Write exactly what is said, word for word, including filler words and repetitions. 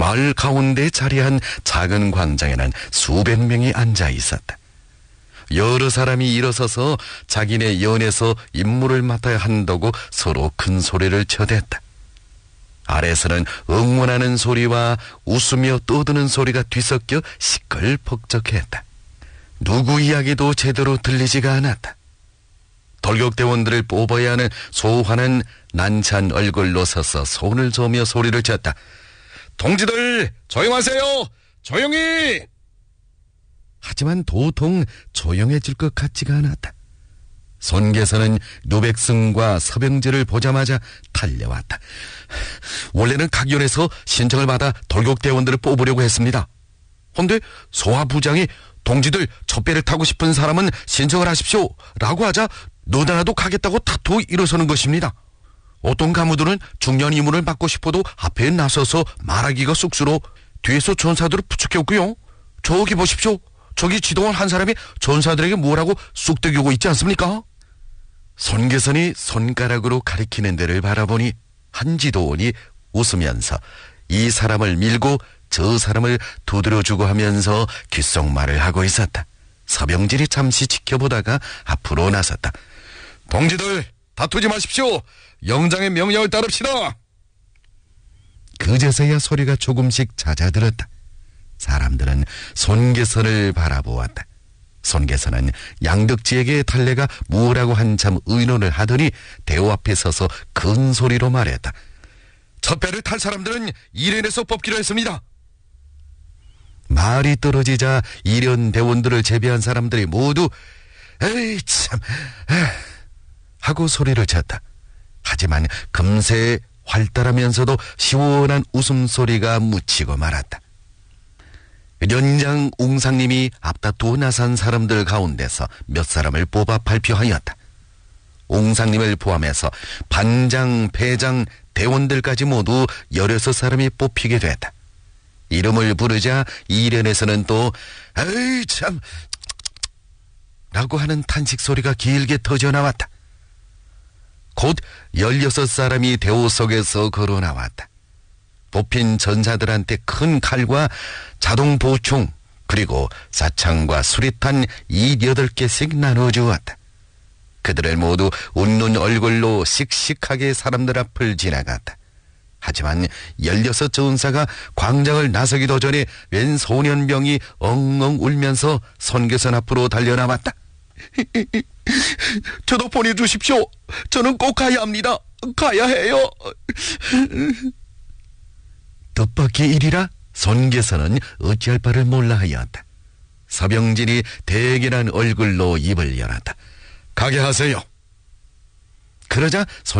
마을 가운데 자리한 작은 광장에는 수백 명이 앉아 있었다. 여러 사람이 일어서서 자기네 연에서 임무를 맡아야 한다고 서로 큰 소리를 쳐댔다. 아래서는 응원하는 소리와 웃으며 떠드는 소리가 뒤섞여 시끌벅적했다. 누구 이야기도 제대로 들리지가 않았다. 돌격대원들을 뽑아야 하는 소환은 난찬 얼굴로 서서 손을 저으며 소리를 쳤다. 동지들 조용하세요. 조용히. 하지만 도통 조용해질 것 같지가 않았다. 손계서는 노백승과 서병지를 보자마자 달려왔다. 원래는 각연에서 신청을 받아 돌격대원들을 뽑으려고 했습니다. 헌데 소화부장이 동지들 젖배를 타고 싶은 사람은 신청을 하십시오 라고 하자 너다나도 가겠다고 다투 일어서는 것입니다. 어떤 가무들은 중년 임무를 맡고 싶어도 앞에 나서서 말하기가 쑥스러워 뒤에서 전사들을 부축해오고요. 저기 보십시오. 저기 지도원 한 사람이 전사들에게 뭐라고 쑥대기고 있지 않습니까? 손계선이 손가락으로 가리키는 데를 바라보니 한 지도원이 웃으면서 이 사람을 밀고 저 사람을 두드려주고 하면서 귓속말을 하고 있었다. 서병진이 잠시 지켜보다가 앞으로 나섰다. 동지들 다투지 마십시오. 영장의 명령을 따릅시다. 그제서야 소리가 조금씩 잦아들었다. 사람들은 손계선을 바라보았다. 손계선은 양덕지에게 달래가 뭐라고 한참 의논을 하더니 대호 앞에 서서 큰 소리로 말했다. 첫 배를 탈 사람들은 이련에서 뽑기로 했습니다. 말이 떨어지자 이련 대원들을 제비한 사람들이 모두 에이 참 에이, 하고 소리를 쳤다. 하지만 금세 활달하면서도 시원한 웃음소리가 묻히고 말았다. 연장 웅상님이 앞다투어 나선 사람들 가운데서 몇 사람을 뽑아 발표하였다. 웅상님을 포함해서 반장, 배장, 대원들까지 모두 열여섯 사람이 뽑히게 됐다. 이름을 부르자 이련에서는 또 에이 참 라고 하는 탄식 소리가 길게 터져나왔다. 곧 열여섯 사람이 대호 속에서 걸어 나왔다. 뽑힌 전사들한테 큰 칼과 자동 보총 그리고 사창과 수리탄 이여덟 개씩 나눠주었다. 그들을 모두 웃는 얼굴로 씩씩하게 사람들 앞을 지나갔다. 하지만 열여섯 전사가 광장을 나서기도 전에 웬 소년병이 엉엉 울면서 손계선 앞으로 달려나왔다. 저도 보내주십시오. 저는 꼭 가야 합니다. 가야 해요. 뜻밖의 일이라 손계선은 어찌할 바를 몰라 하였다. 서병진이 대견한 얼굴로 입을 열었다. 가게 하세요. 그러자 손